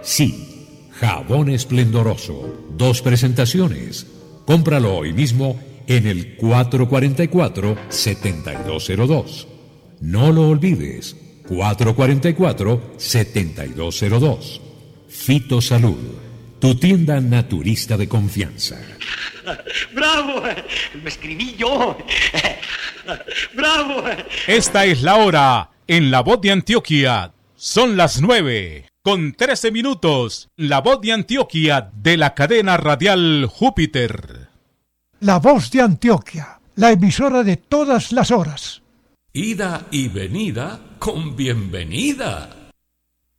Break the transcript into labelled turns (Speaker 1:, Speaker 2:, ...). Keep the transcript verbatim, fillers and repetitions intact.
Speaker 1: Sí, jabón esplendoroso. Dos presentaciones. Cómpralo hoy mismo en el cuatro cuatro cuatro, siete dos cero dos. No lo olvides, cuatro cuatro cuatro, siete dos cero dos. Fitosalud, tu tienda naturista de confianza.
Speaker 2: ¡Bravo! Me escribí yo. ¡Bravo!
Speaker 3: Esta es la hora en La Voz de Antioquia. Son las nueve con trece minutos. La Voz de Antioquia de la cadena radial Júpiter.
Speaker 4: La Voz de Antioquia, la emisora de todas las horas.
Speaker 5: Ida y venida con bienvenida.